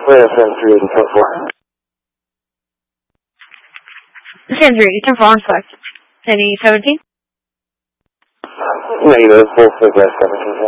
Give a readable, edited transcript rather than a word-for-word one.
FM 38.4. Sam 38.4 on select. Any 17? Negative, full flight 17.